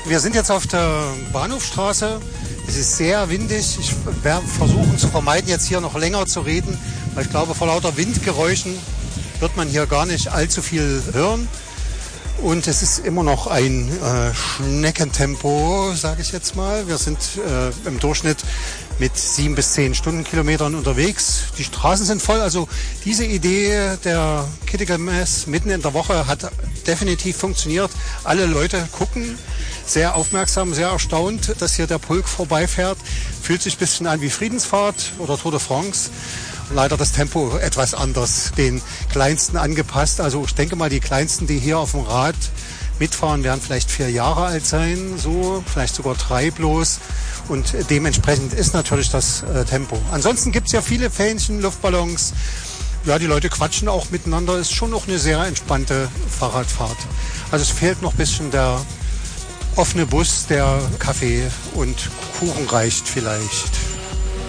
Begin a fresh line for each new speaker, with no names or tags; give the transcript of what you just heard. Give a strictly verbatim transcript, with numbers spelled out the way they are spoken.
Wir sind jetzt auf der Bahnhofstraße. Es ist sehr windig. Ich werde versuchen zu vermeiden, jetzt hier noch länger zu reden, weil ich glaube, vor lauter Windgeräuschen wird man hier gar nicht allzu viel hören. Und es ist immer noch ein äh, Schneckentempo, sage ich jetzt mal. Wir sind äh, im Durchschnitt mit sieben bis zehn Stundenkilometern unterwegs. Die Straßen sind voll. Also diese Idee der Critical Mass mitten in der Woche hat definitiv funktioniert. Alle Leute gucken sehr aufmerksam, sehr erstaunt, dass hier der Pulk vorbeifährt. Fühlt sich ein bisschen an wie Friedensfahrt oder Tour de France. Leider das Tempo etwas anders, den Kleinsten angepasst. Also ich denke mal, die Kleinsten, die hier auf dem Rad mitfahren, werden vielleicht vier Jahre alt sein, so vielleicht sogar drei bloß. Und dementsprechend ist natürlich das äh, Tempo. Ansonsten gibt es ja viele Fähnchen, Luftballons. Ja, die Leute quatschen auch miteinander. Ist schon noch eine sehr entspannte Fahrradfahrt. Also es fehlt noch ein bisschen der offene Bus, der Kaffee und Kuchen reicht vielleicht.